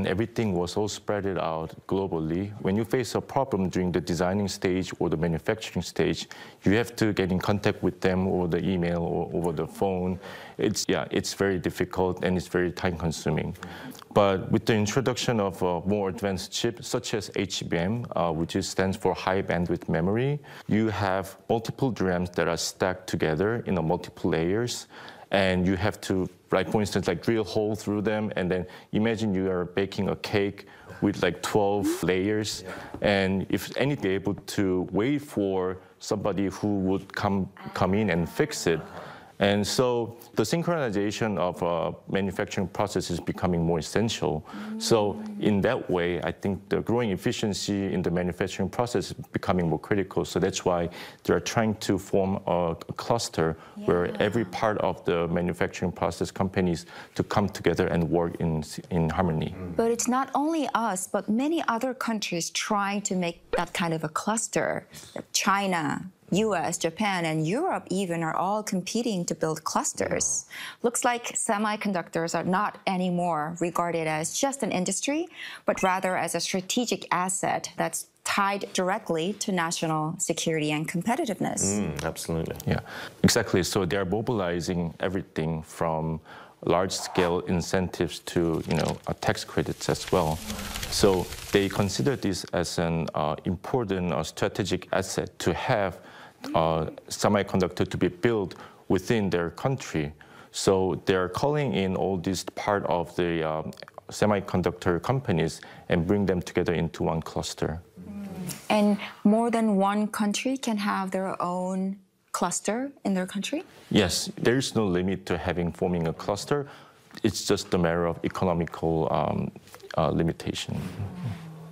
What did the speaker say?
and everything was all spread it out globally. When you face a problem during the designing stage or the manufacturing stage, you have to get in contact with them over the email or over the phone. It's very difficult and it's very time-consuming. But with the introduction of more advanced chips, such as HBM, which stands for high bandwidth memory, you have multiple DRAMs that are stacked together in multiple layers. And you have to, like, for instance, like drill a hole through them, and then imagine you are baking a cake with like 12 layers. And if any be able to wait for somebody who would come in and fix it. And so the synchronization of manufacturing process is becoming more essential. So in that way, I think the growing efficiency in the manufacturing process is becoming more critical. So that's why they're trying to form a cluster where every part of the manufacturing process companies to come together and work in harmony. But it's not only us, but many other countries trying to make that kind of a cluster. China, US, Japan, and Europe even are all competing to build clusters. Looks like semiconductors are not anymore regarded as just an industry, but rather as a strategic asset that's tied directly to national security and competitiveness. Absolutely. Yeah, exactly. So they're mobilizing everything from large-scale incentives to, tax credits as well. So they consider this as an important strategic asset to have semiconductor to be built within their country. So they're calling in all these part of the semiconductor companies and bring them together into one cluster. And more than one country can have their own cluster in their country? Yes, there is no limit to forming a cluster. It's just a matter of economical limitation.